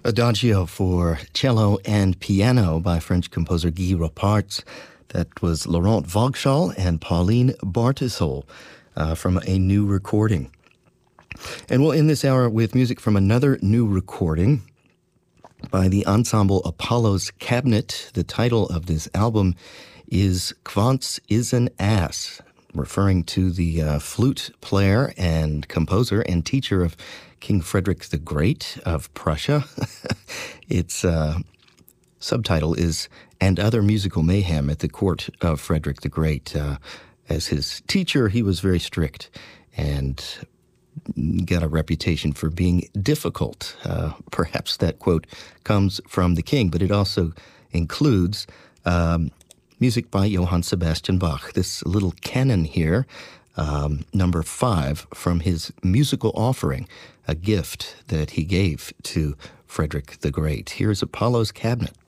Adagio for cello and piano by French composer Guy Repartz. That was Laurent Vauxhall and Pauline Bartisol from a new recording. And we'll end this hour with music from another new recording by the ensemble Apollo's Cabinet. The title of this album is Quantz is an Ass, referring to the flute player and composer and teacher of King Frederick the Great of Prussia. Its subtitle is And Other Musical Mayhem at the Court of Frederick the Great. As his teacher, he was very strict and got a reputation for being difficult. Perhaps that quote comes from the king, but it also includes music by Johann Sebastian Bach. This little canon here, number 5, from his musical offering, a gift that he gave to Frederick the Great. Here's Apollo's Cabinet.